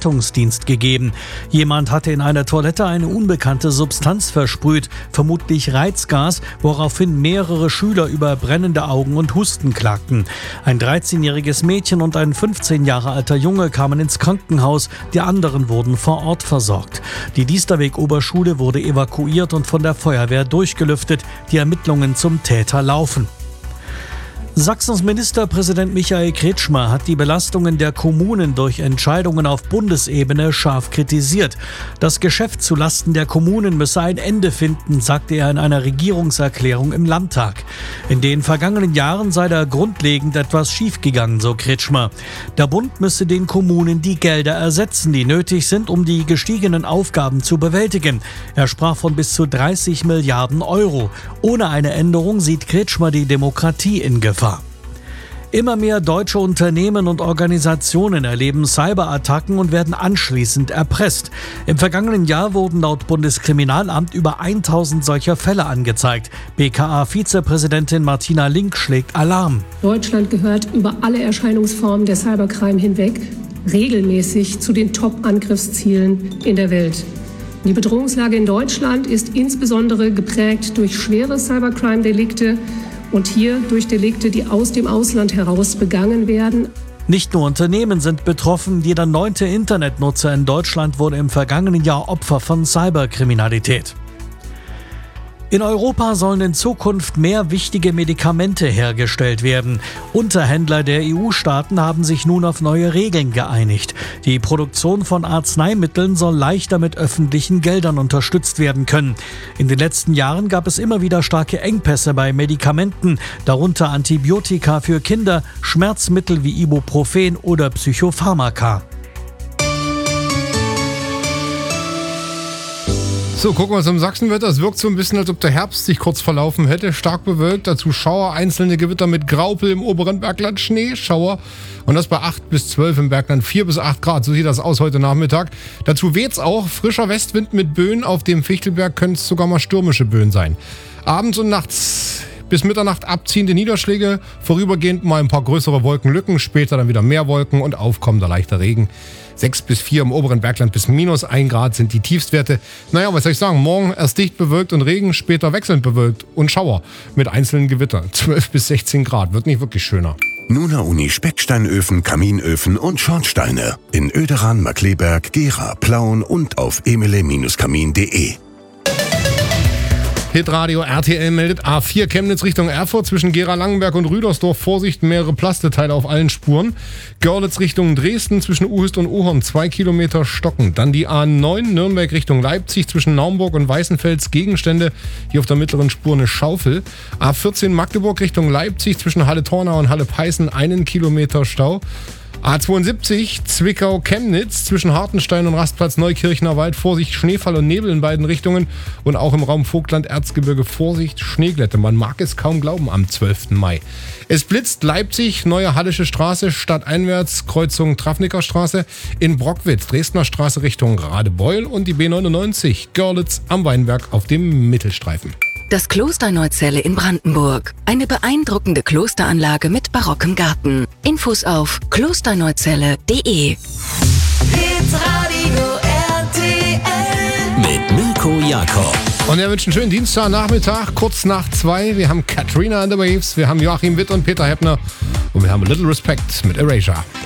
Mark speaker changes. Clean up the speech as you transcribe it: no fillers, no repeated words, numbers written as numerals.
Speaker 1: Rettungsdienst gegeben. Jemand hatte in einer Toilette eine unbekannte Substanz versprüht, vermutlich Reizgas, woraufhin mehrere Schüler über brennende Augen und Husten klagten. Ein 13-jähriges Mädchen und ein 15 Jahre alter Junge kamen ins Krankenhaus, die anderen wurden vor Ort versorgt. Die Diesterweg-Oberschule wurde evakuiert und von der Feuerwehr durchgelüftet. Die Ermittlungen zum Täter laufen. Sachsens Ministerpräsident Michael Kretschmer hat die Belastungen der Kommunen durch Entscheidungen auf Bundesebene scharf kritisiert. Das Geschäft zulasten der Kommunen müsse ein Ende finden, sagte er in einer Regierungserklärung im Landtag. In den vergangenen Jahren sei da grundlegend etwas schiefgegangen, so Kretschmer. Der Bund müsse den Kommunen die Gelder ersetzen, die nötig sind, um die gestiegenen Aufgaben zu bewältigen. Er sprach von bis zu 30 Milliarden Euro. Ohne eine Änderung sieht Kretschmer die Demokratie in Gefahr. Immer mehr deutsche Unternehmen und Organisationen erleben Cyberattacken und werden anschließend erpresst. Im vergangenen Jahr wurden laut Bundeskriminalamt über 1000 solcher Fälle angezeigt. BKA-Vizepräsidentin Martina Link schlägt Alarm.
Speaker 2: Deutschland gehört über alle Erscheinungsformen der Cybercrime hinweg regelmäßig zu den Top-Angriffszielen in der Welt. Die Bedrohungslage in Deutschland ist insbesondere geprägt durch schwere Cybercrime-Delikte und hier durch Delikte, die aus dem Ausland heraus begangen werden.
Speaker 1: Nicht nur Unternehmen sind betroffen, jeder 9. Internetnutzer in Deutschland wurde im vergangenen Jahr Opfer von Cyberkriminalität. In Europa sollen in Zukunft mehr wichtige Medikamente hergestellt werden. Unterhändler der EU-Staaten haben sich nun auf neue Regeln geeinigt. Die Produktion von Arzneimitteln soll leichter mit öffentlichen Geldern unterstützt werden können. In den letzten Jahren gab es immer wieder starke Engpässe bei Medikamenten, darunter Antibiotika für Kinder, Schmerzmittel wie Ibuprofen oder Psychopharmaka.
Speaker 3: So, gucken wir uns im Sachsenwetter. Es wirkt so ein bisschen, als ob der Herbst sich kurz verlaufen hätte. Stark bewölkt, dazu Schauer, einzelne Gewitter mit Graupel im oberen Bergland, Schneeschauer. Und das bei 8 bis 12 im Bergland, 4 bis 8 Grad. So sieht das aus heute Nachmittag. Dazu weht's auch. Frischer Westwind mit Böen. Auf dem Fichtelberg können es sogar mal stürmische Böen sein. Abends und nachts bis Mitternacht abziehende Niederschläge. Vorübergehend mal ein paar größere Wolkenlücken. Später dann wieder mehr Wolken und aufkommender leichter Regen. 6 bis 4 im oberen Bergland bis minus 1 Grad sind die Tiefstwerte. Naja, was soll ich sagen? Morgen erst dicht bewölkt und Regen, später wechselnd bewölkt und Schauer mit einzelnen Gewittern. 12 bis 16 Grad, wird nicht wirklich schöner.
Speaker 4: Nuna Uni Specksteinöfen, Kaminöfen und Schornsteine. In Oederan, Markleberg, Gera, Plauen und auf emele-kamin.de.
Speaker 3: Hitradio RTL meldet A4 Chemnitz Richtung Erfurt zwischen Gera-Langenberg und Rüdersdorf. Vorsicht, mehrere Plasteteile auf allen Spuren. Görlitz Richtung Dresden zwischen Uhist und Uhorn 2 Kilometer stocken. Dann die A9 Nürnberg Richtung Leipzig zwischen Naumburg und Weißenfels. Gegenstände, hier auf der mittleren Spur eine Schaufel. A14 Magdeburg Richtung Leipzig zwischen Halle-Tornau und Halle-Peißen 1 Kilometer Stau. A72 Zwickau-Chemnitz zwischen Hartenstein und Rastplatz Neukirchner Wald. Vorsicht, Schneefall und Nebel in beiden Richtungen. Und auch im Raum Vogtland-Erzgebirge Vorsicht, Schneeglätte. Man mag es kaum glauben am 12. Mai. Es blitzt Leipzig, Neue Hallische Straße, stadteinwärts, Kreuzung Trafnicker Straße. In Brockwitz, Dresdner Straße Richtung Radebeul und die B99 Görlitz am Weinberg auf dem Mittelstreifen.
Speaker 5: Das Kloster Neuzelle in Brandenburg. Eine beeindruckende Klosteranlage mit barockem Garten. Infos auf klosterneuzelle.de.
Speaker 6: Hitradio RTL
Speaker 7: Mit Mirko Jakob.
Speaker 3: Und er wünscht einen schönen Dienstagnachmittag, kurz nach 2. Wir haben Katrina and the Waves, wir haben Joachim Witt und Peter Heppner und wir haben A Little Respect mit Erasure.